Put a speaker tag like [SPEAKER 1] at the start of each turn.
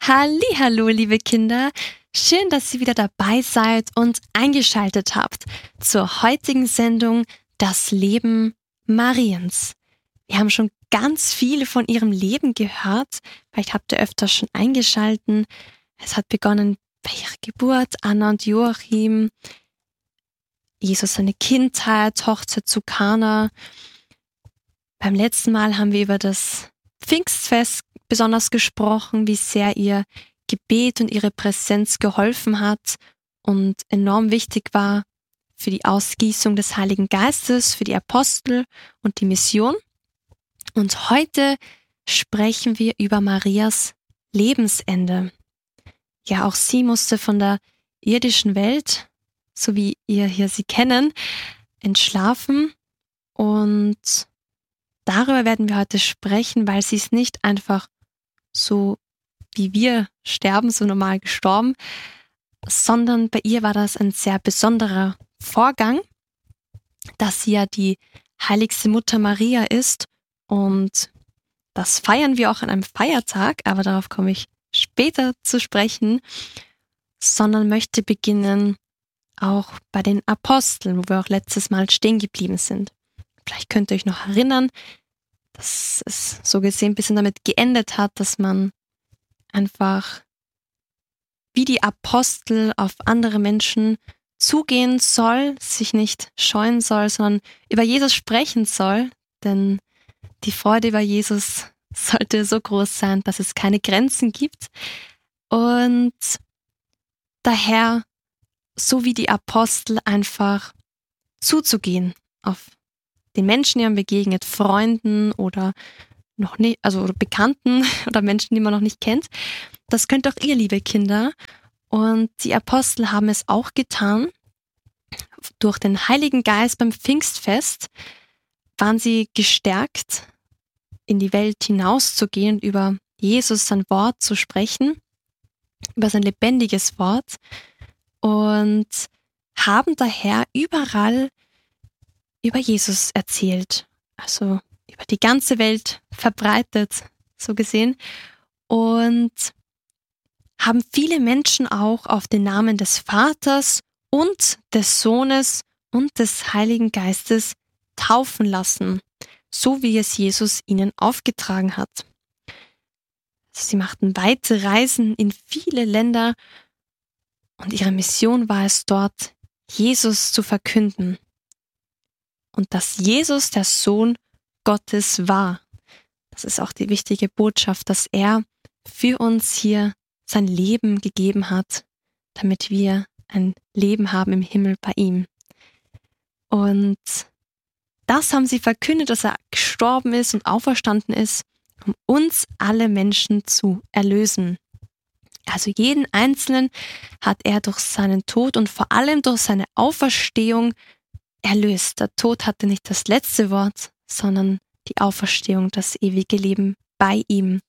[SPEAKER 1] Hallihallo, liebe Kinder. Schön, dass ihr wieder dabei seid und eingeschaltet habt zur heutigen Sendung Das Leben Mariens. Wir haben schon ganz viel von ihrem Leben gehört. Vielleicht habt ihr öfter schon eingeschalten. Es hat begonnen bei ihrer Geburt, Anna und Joachim, Jesus seine Kindheit, Hochzeit zu Kana. Beim letzten Mal haben wir über das Pfingstfest besonders gesprochen, wie sehr ihr Gebet und ihre Präsenz geholfen hat und enorm wichtig war für die Ausgießung des Heiligen Geistes, für die Apostel und die Mission. Und heute sprechen wir über Marias Lebensende. Ja, auch sie musste von der irdischen Welt, so wie ihr hier sie kennen, entschlafen. Und darüber werden wir heute sprechen, weil sie ist nicht einfach so wie wir sterben, so normal gestorben, sondern bei ihr war das ein sehr besonderer Vorgang, dass sie ja die heiligste Mutter Maria ist und das feiern wir auch an einem Feiertag, aber darauf komme ich später zu sprechen, sondern möchte beginnen auch bei den Aposteln, wo wir auch letztes Mal stehen geblieben sind. Vielleicht könnt ihr euch noch erinnern, dass es so gesehen ein bisschen damit geendet hat, dass man einfach wie die Apostel auf andere Menschen zugehen soll, sich nicht scheuen soll, sondern über Jesus sprechen soll, denn die Freude über Jesus sollte so groß sein, dass es keine Grenzen gibt. Und daher, so wie die Apostel, einfach zuzugehen auf den Menschen, die man begegnet, Freunden oder noch nicht, also Bekannten oder Menschen, die man noch nicht kennt. Das könnt auch ihr, liebe Kinder. Und die Apostel haben es auch getan. Durch den Heiligen Geist beim Pfingstfest waren sie gestärkt, in die Welt hinauszugehen und über Jesus sein Wort zu sprechen, über sein lebendiges Wort und haben daher überall über Jesus erzählt, also über die ganze Welt verbreitet, so gesehen, und haben viele Menschen auch auf den Namen des Vaters und des Sohnes und des Heiligen Geistes taufen lassen, so wie es Jesus ihnen aufgetragen hat. Sie machten weite Reisen in viele Länder und ihre Mission war es dort, Jesus zu verkünden. Und dass Jesus der Sohn Gottes war. Das ist auch die wichtige Botschaft, dass er für uns hier sein Leben gegeben hat, damit wir ein Leben haben im Himmel bei ihm. Und das haben sie verkündet, dass er gestorben ist und auferstanden ist, um uns alle Menschen zu erlösen. Also jeden Einzelnen hat er durch seinen Tod und vor allem durch seine Auferstehung erlöst. Der Tod hatte nicht das letzte Wort, sondern die Auferstehung, das ewige Leben bei ihm.